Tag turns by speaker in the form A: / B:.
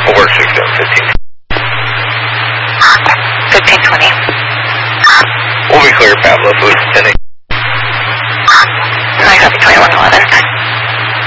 A: We'll work 6-15.
B: 1520.
A: We'll be clear, Pablo, for 10.